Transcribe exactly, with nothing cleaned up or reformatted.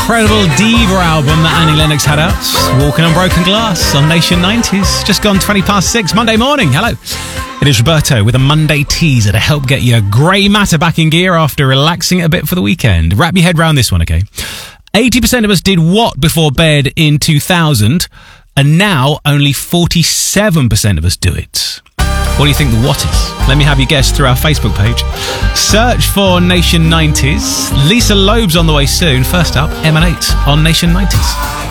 incredible Diva album that Annie Lennox had out. Walking on Broken Glass on Nation nineties. Just gone twenty past six, Monday morning. Hello. It is Roberto with a Monday teaser to help get your grey matter back in gear after relaxing a bit for the weekend. Wrap your head round this one, okay? eighty percent of us did what before bed in two thousand, and now only forty-seven percent of us do it. What do you think the what is? Let me have you guess through our Facebook page. Search for Nation nineties. Lisa Loeb's on the way soon. First up, M and eight on Nation nineties.